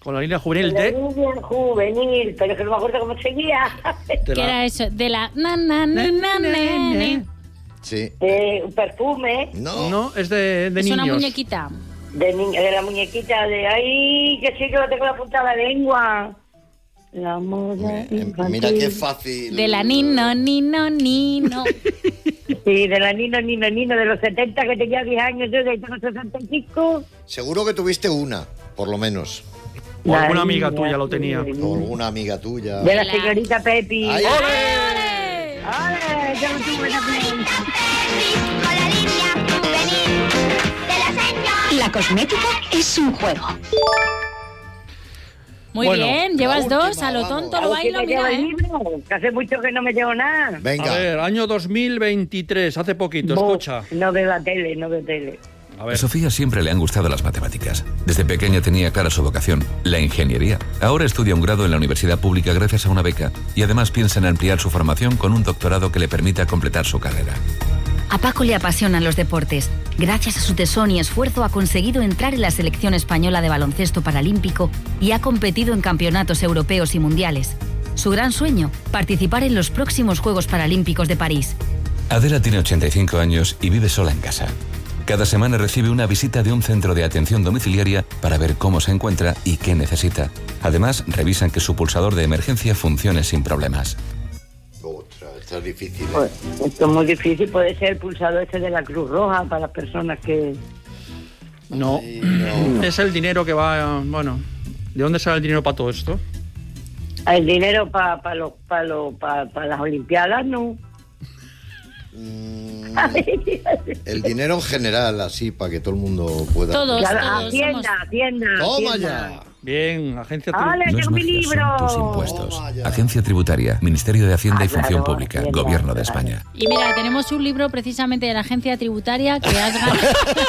Con la línea juvenil de... La línea juvenil, pero que no me acuerdo cómo seguía. ¿Qué era eso? De la... Sí. Un perfume. No, es de niños. Es una muñequita. De la muñequita de... ¡Ay, que sí que lo tengo en la punta de la lengua! La moda infantil. Mira qué fácil. De la Nino. Sí, de la Nino, de los 70, que tenía 10 años, yo de tengo 65. Seguro que tuviste una, por lo menos. O alguna amiga tuya lo tenía. O alguna amiga tuya. De la señorita Pepi. ¡Ay, ¡Ole! ¡Ole! Yo no tuve una La cosmética es un juego. Muy bien, llevas dos, a lo tonto lo bailo, mira, Que hace mucho que no me llevo nada. Venga. A ver, año 2023, hace poquito, escucha. No veo la tele, A Sofía siempre le han gustado las matemáticas. Desde pequeña tenía clara su vocación, la ingeniería. Ahora estudia un grado en la universidad pública gracias a una beca y además piensa en ampliar su formación con un doctorado que le permita completar su carrera. A Paco le apasionan los deportes. Gracias a su tesón y esfuerzo ha conseguido entrar en la selección española de baloncesto paralímpico y ha competido en campeonatos europeos y mundiales. Su gran sueño, participar en los próximos Juegos Paralímpicos de París. Adela tiene 85 años y vive sola en casa. Cada semana recibe una visita de un centro de atención domiciliaria para ver cómo se encuentra y qué necesita. Además, revisan que su pulsador de emergencia funcione sin problemas. Esto es difícil. Pues, esto es muy difícil. Puede ser el pulsador ese de la Cruz Roja para las personas que... No. Es el dinero que va... Bueno, ¿de dónde sale el dinero para todo esto? El dinero para las Olimpiadas, no. El dinero en general, así, para que todo el mundo pueda... Todos Hacienda. ¡Toma ya! Bien, agencia tributaria. No es magia, son tus impuestos. Agencia Tributaria, Ministerio de Hacienda y Función Pública, Gobierno de España. Y mira, tenemos un libro precisamente de la Agencia Tributaria que has ganado.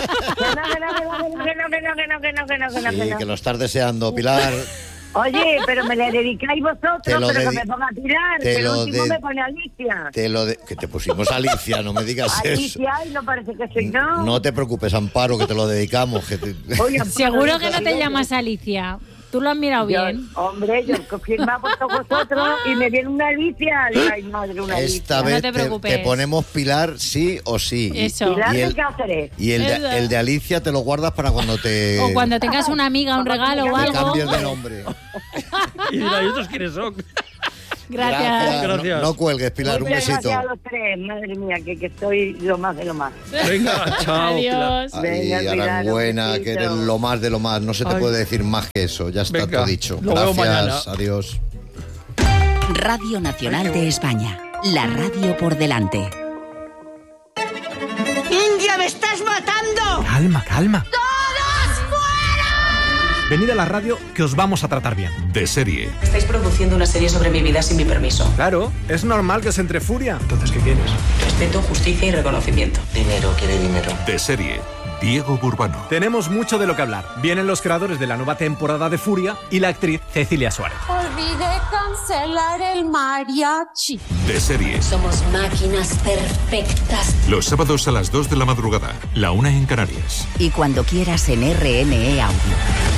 Sí, que lo estás deseando, Pilar. Oye, pero me le dedicáis vosotros, pero que me ponga a tirar. Que el último me pone Alicia. Que te pusimos Alicia, no me digas eso. Alicia, y no parece que soy yo. No te preocupes, Amparo, que te lo dedicamos. Oye, seguro que no te llamas Alicia. Tú lo has mirado bien. Hombre, yo firmamos todos vosotros y me viene una Alicia. Ay, madre, una Alicia. Esta vez no te preocupes. te ponemos Pilar sí o sí. Eso. Pilar de Cáceres. Y el de Alicia te lo guardas para cuando te... O cuando tengas una amiga, un regalo o algo. Te cambies de nombre. Y dirá, ¿y estos quiénes son? Gracias. No cuelgues, Pilar, un besito. Gracias a los tres, madre mía, que estoy lo más de lo más. Venga, chao. Adiós. Ay, Aranbuena, que eres lo más de lo más. No se te puede decir más que eso. Ya está todo dicho. Gracias, adiós. Radio Nacional de España. La radio por delante. ¡India, me estás matando! Calma. Venid a la radio que os vamos a tratar bien. De serie. Estáis produciendo una serie sobre mi vida sin mi permiso. Claro, es normal que os entre furia. Entonces, ¿qué quieres? Respeto, justicia y reconocimiento. Dinero, quiere dinero. De serie. Diego Burbano. Tenemos mucho de lo que hablar. Vienen los creadores de la nueva temporada de Furia y la actriz Cecilia Suárez. Olvidé cancelar el mariachi. De serie. Somos máquinas perfectas. Los sábados a las 2 de la madrugada, la 1 en Canarias. Y cuando quieras en RME Audio.